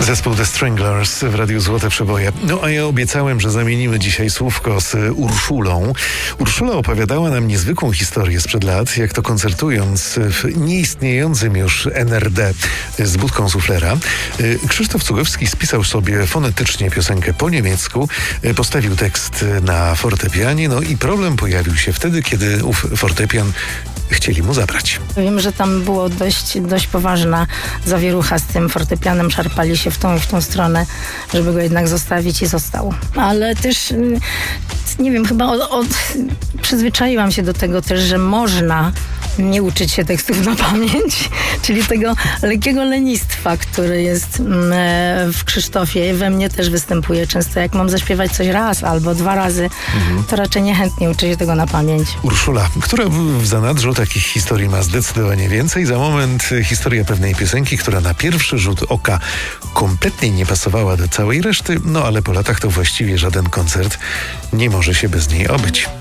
Zespół The Stranglers w Radiu Złote Przeboje. No a ja obiecałem, że zamienimy dzisiaj słówko z Urszulą. Urszula opowiadała nam niezwykłą historię sprzed lat, jak to koncertując w nieistniejącym już NRD z budką suflera, Krzysztof Cugowski spisał sobie fonetycznie piosenkę po niemiecku, postawił tekst na fortepianie, no i problem pojawił się wtedy, kiedy ów fortepian chcieli mu zabrać. Wiem, że tam było dość poważna zawierucha z tym fortepianem, szarpali się w tą i w tą stronę, żeby go jednak zostawić i został. Ale też, nie wiem, chyba przyzwyczaiłam się do tego też, że można nie uczyć się tekstów na pamięć, czyli tego lekkiego lenistwa, które jest w Krzysztofie, we mnie też występuje. Często jak mam zaśpiewać coś raz albo 2 razy, to raczej niechętnie uczę się tego na pamięć. Urszula, która w zanadrzu takich historii ma zdecydowanie więcej. Za moment historia pewnej piosenki, która na pierwszy rzut oka kompletnie nie pasowała do całej reszty, no ale po latach to właściwie żaden koncert nie może się bez niej obyć.